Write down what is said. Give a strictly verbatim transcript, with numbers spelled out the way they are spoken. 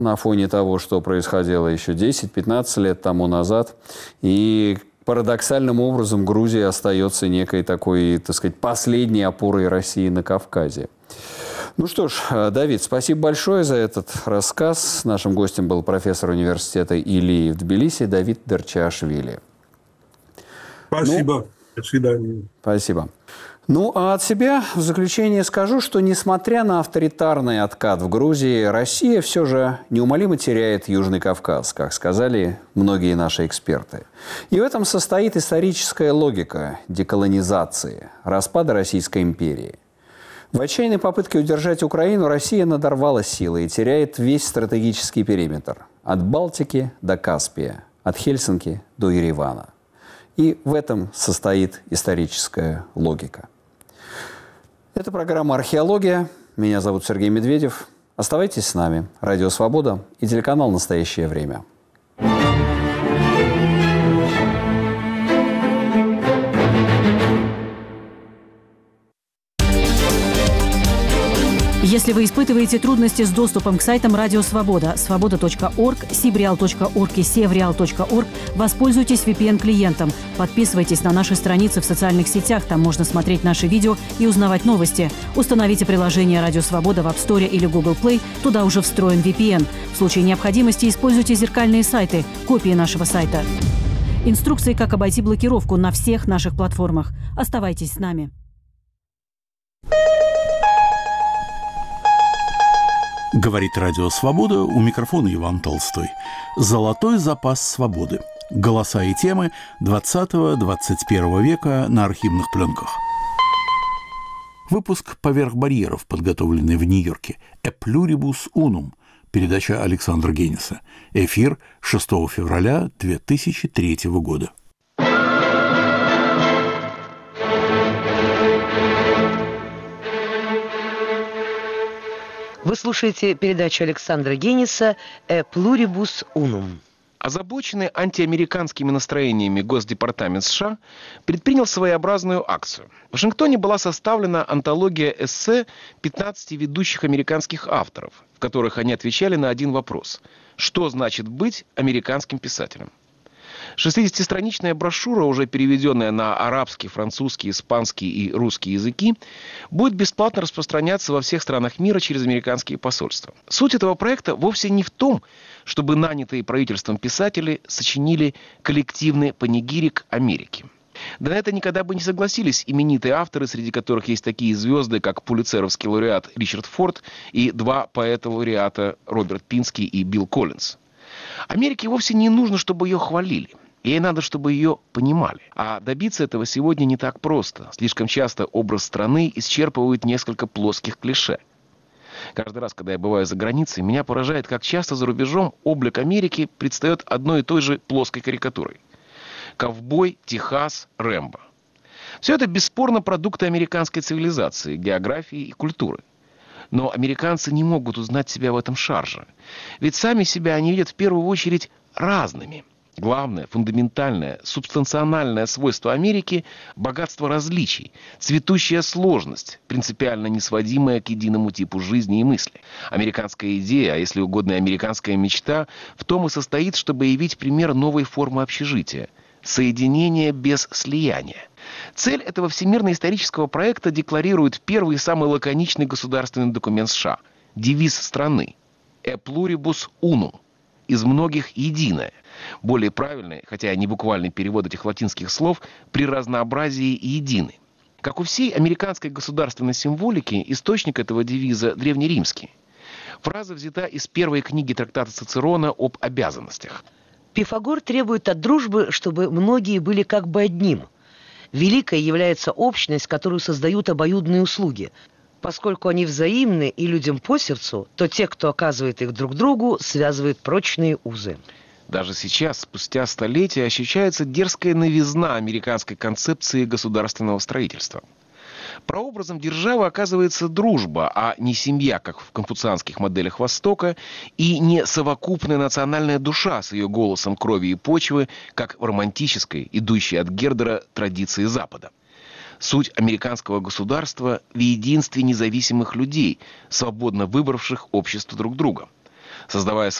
на фоне того, что происходило еще десять-пятнадцать лет тому назад. И парадоксальным образом Грузия остается некой такой, так сказать, последней опорой России на Кавказе. Ну что ж, Давид, спасибо большое за этот рассказ. Нашим гостем был профессор университета Илии в Тбилиси Давид Дарчиашвили. Спасибо. Ну, до свидания. Спасибо. Ну, а от себя в заключение скажу, что несмотря на авторитарный откат в Грузии, Россия все же неумолимо теряет Южный Кавказ, как сказали многие наши эксперты. И в этом состоит историческая логика деколонизации, распада Российской империи. В отчаянной попытке удержать Украину Россия надорвала силы и теряет весь стратегический периметр. От Балтики до Каспия, от Хельсинки до Еревана. И в этом состоит историческая логика. Это программа «Археология». Меня зовут Сергей Медведев. Оставайтесь с нами. Радио «Свобода» и телеканал «Настоящее время». Если вы испытываете трудности с доступом к сайтам Радио Свобода, свобода точка орг, сибреал точка орг и севреал точка орг, воспользуйтесь ви пи эн-клиентом. Подписывайтесь на наши страницы в социальных сетях, там можно смотреть наши видео и узнавать новости. Установите приложение Радио Свобода в App Store или Google Play, туда уже встроен ви пи эн. В случае необходимости используйте зеркальные сайты, копии нашего сайта. Инструкции, как обойти блокировку на всех наших платформах. Оставайтесь с нами. Говорит Радио Свобода, у микрофона Иван Толстой. Золотой запас свободы. Голоса и темы двадцатого-двадцать первого века на архивных пленках. Выпуск «Поверх барьеров», подготовленный в Нью-Йорке. «E pluribus unum». Передача Александра Гениса. Эфир шестого февраля две тысячи третьего года. Вы слушаете передачу Александра Гениса «E pluribus unum». Озабоченный антиамериканскими настроениями Госдепартамент США предпринял своеобразную акцию. В Вашингтоне была составлена антология эссе пятнадцати ведущих американских авторов, в которых они отвечали на один вопрос: что значит быть американским писателем? шестидесятистраничная брошюра, уже переведенная на арабский, французский, испанский и русский языки, будет бесплатно распространяться во всех странах мира через американские посольства. Суть этого проекта вовсе не в том, чтобы нанятые правительством писатели сочинили коллективный панигирик Америки. Да на это никогда бы не согласились именитые авторы, среди которых есть такие звезды, как пулитцеровский лауреат Ричард Форд и два поэта-лауреата Роберт Пински и Билл Коллинз. Америке вовсе не нужно, чтобы ее хвалили. Ей надо, чтобы ее понимали. А добиться этого сегодня не так просто. Слишком часто образ страны исчерпывает несколько плоских клише. Каждый раз, когда я бываю за границей, меня поражает, как часто за рубежом облик Америки предстает одной и той же плоской карикатурой. Ковбой, Техас, Рэмбо. Все это бесспорно продукты американской цивилизации, географии и культуры. Но американцы не могут узнать себя в этом шарже. Ведь сами себя они видят в первую очередь разными. Главное, фундаментальное, субстанциональное свойство Америки – богатство различий, цветущая сложность, принципиально несводимая к единому типу жизни и мысли. Американская идея, а если угодно американская мечта, в том и состоит, чтобы явить пример новой формы общежития – соединение без слияния. Цель этого всемирно-исторического проекта декларирует первый и самый лаконичный государственный документ США – девиз страны «E pluribus unum» – из многих единое. Более правильный, хотя не буквальный перевод этих латинских слов, при разнообразии едины. Как у всей американской государственной символики, источник этого девиза древнеримский. Фраза взята из первой книги трактата Цицерона об обязанностях. Пифагор требует от дружбы, чтобы многие были как бы одним. Великой является общность, которую создают обоюдные услуги. Поскольку они взаимны и людям по сердцу, то те, кто оказывает их друг другу, связывают прочные узы. Даже сейчас, спустя столетия, ощущается дерзкая новизна американской концепции государственного строительства. Прообразом державы оказывается дружба, а не семья, как в конфуцианских моделях Востока, и не совокупная национальная душа с ее голосом крови и почвы, как в романтической, идущей от Гердера, традиции Запада. Суть американского государства в единстве независимых людей, свободно выбравших общество друг друга. создавая